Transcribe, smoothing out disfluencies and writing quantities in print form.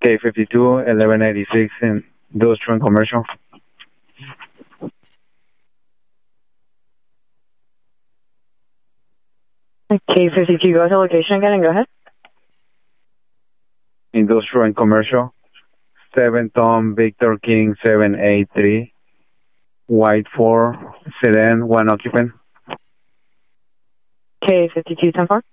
K52 1186 in industrial and commercial. K52, go ahead, location again and go ahead. Industrial and commercial. 7 Tom Victor King 783. White 4 sedan, 1 occupant. K52, 10-4.